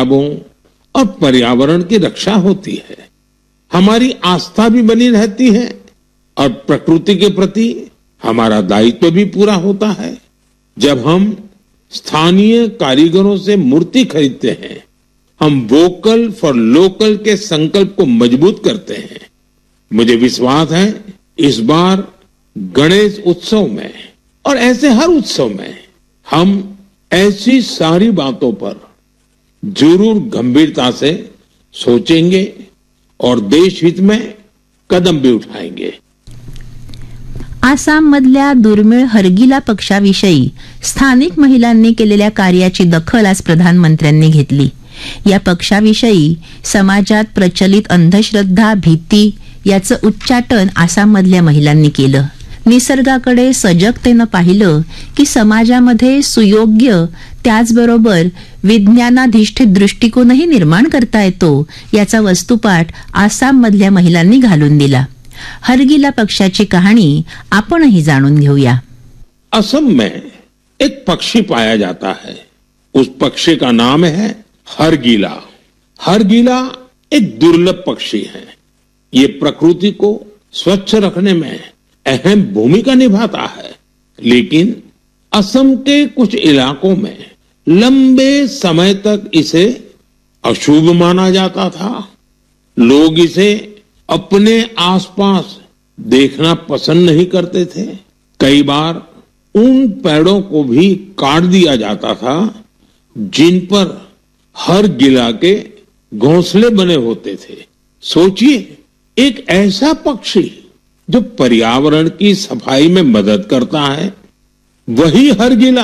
तालाबों और पर्यावरण की रक्षा होती है। हमारी आस्था भी बनी रहती है और प्रकृति के प्रति हमारा दायित्व भी पूरा होता है। जब हम स्थानीय कारीगरों से मूर्ति खरीदते हैं, हम वोकल फॉर लोकल के संकल्प को मजबूत करते हैं। मुझे विश्वास है इस बार गणेश उत्सव में और ऐसे हर उत्सव में हम ऐसी सारी बातों पर जरूर गंभीरता से सोचेंगे और देश हित में कदम भी उठाएंगे। आसाम मधल्या दुर्मिळ हरगिला पक्षाविषयी स्थानिक महिलांनी केलेल्या कार्याची दखल आज प्रधानमंत्र्यांनी घेतली। या पक्षाविषयी समाजात प्रचलित अंधश्रद्धा, भीती याचं उच्चाटन आसाम मधल्या महिलांनी केलं। निसर्गाकडे सजगतेनं पाहिलं की समाजामध्ये सुयोग्य त्याचबरोबर विज्ञानाधिष्ठित दृष्टिकोनही निर्माण करता येतो याचा वस्तुपाठ आसाम मधल्या महिलांनी घालून दिला। हरगिला पक्षाची कहाणी आपणही जाणून घेऊया। असम में एक पक्षी पाया जाता है। उस पक्षी का नाम है हरगिला। हरगिला एक दुर्लभ पक्षी है। ये प्रकृति को स्वच्छ रखने में अहम भूमिका निभाता है, लेकिन असम के कुछ इलाकों में लंबे समय तक इसे अशुभ माना जाता था। लोग इसे अपने आसपास देखना पसंद नहीं करते थे। कई बार उन पेड़ों को भी काट दिया जाता था जिन पर हरगिला के घोंसले बने होते थे। सोचिए, एक ऐसा पक्षी जो पर्यावरण की सफाई में मदद करता है, वही हरगिला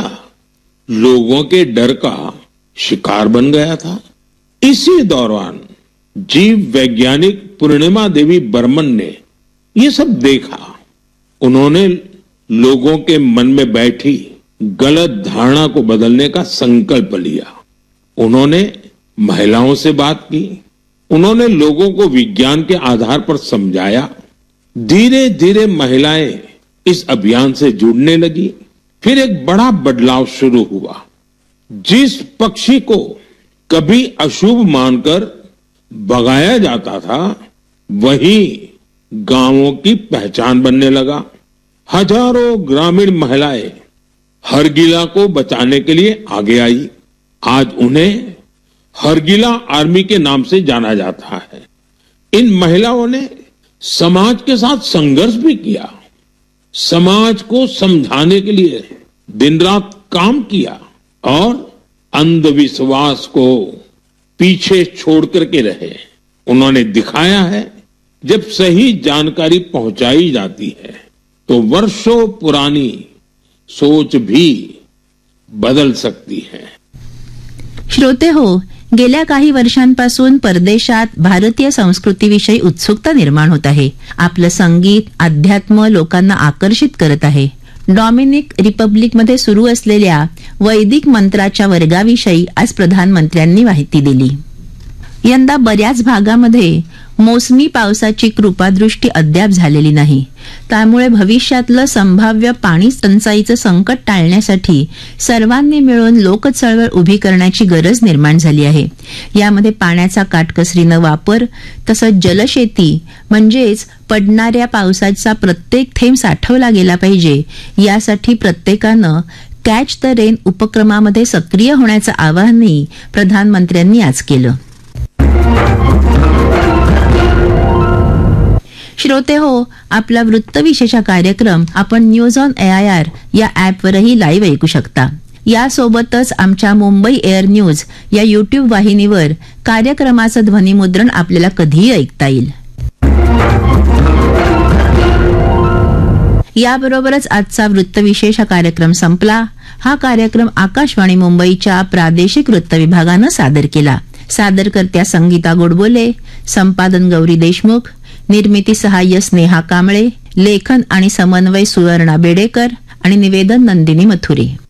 लोगों के डर का शिकार बन गया था। इसी दौरान जीव वैज्ञानिक पूर्णिमा देवी बर्मन ने ये सब देखा। उन्होंने लोगों के मन में बैठी गलत धारणा को बदलने का संकल्प लिया। उन्होंने महिलाओं से बात की। उन्होंने लोगों को विज्ञान के आधार पर समझाया। धीरे धीरे महिलाएं इस अभियान से जुड़ने लगी। फिर एक बड़ा बदलाव शुरू हुआ। जिस पक्षी को कभी अशुभ मानकर भगाया जाता था, वही गांवों की पहचान बनने लगा। हजारों ग्रामीण महिलाएं हरगिला को बचाने के लिए आगे आई। आज उन्हें हरगिला आर्मी के नाम से जाना जाता है। इन महिलाओं ने समाज के साथ संघर्ष भी किया। समाज को समझाने के लिए दिन रात काम किया और अंधविश्वास को पीछे छोड़ करके रहे। उन्होंने दिखाया है, जब सही जानकारी पहुंचाई जाती है तो वर्षों पुरानी सोच भी बदल सकती है। श्रोते हो, गेल्या काही वर्षांपासून परदेशात भारतीय संस्कृतीविषयी उत्सुकता निर्माण होत आहे। आपलं संगीत, अध्यात्म लोकांना आकर्षित करत आहे। डॉमिनिक रिपब्लिकमध्ये सुरू असलेल्या वैदिक मंत्राच्या वर्गाविषयी आज प्रधानमंत्र्यांनी माहिती दिली। यंदा बऱ्याच भागामध्ये मोसमी पावसाची कृपादृष्टी अद्याप झालेली नाही। त्यामुळे भविष्यातलं संभाव्य पाणी टंचाईचं संकट टाळण्यासाठी सर्वांनी मिळून लोकचळवळ उभी करण्याची गरज निर्माण झाली आहे। यामध्ये पाण्याचा काटकसरीनं वापर तसंच जलशेती म्हणजेच पडणाऱ्या पावसाचा प्रत्येक थेंब साठवला गेला पाहिजे, यासाठी प्रत्येकानं कॅच द रेन उपक्रमामध्ये सक्रिय होण्याचं आवाहनही प्रधानमंत्र्यांनी आज केलं। श्रोते हो, आपला वृत्तविशेष कार्यक्रम आपण न्यूज ऑन AIR या ॲपवरही लाईव्ह ऐकू शकता। यासोबतच आमच्या मुंबई एअर न्यूज या YouTube वाहिनीवर कार्यक्रमाचं ध्वनिमुद्रण आपल्याला कधीही ऐकता येईल। याबरोबरच आजचा वृत्तविशेष कार्यक्रम संपला। हा कार्यक्रम आकाशवाणी मुंबईच्या प्रादेशिक वृत्त विभागानं सादर केला। सादरकर्त्या संगीता गोडबोले, संपादन गौरी देशमुख, निर्मिती सहाय्य स्नेहा कांबळे, लेखन आणि समन्वय सुवर्णा बेडेकर आणि निवेदन नंदिनी मथुरे।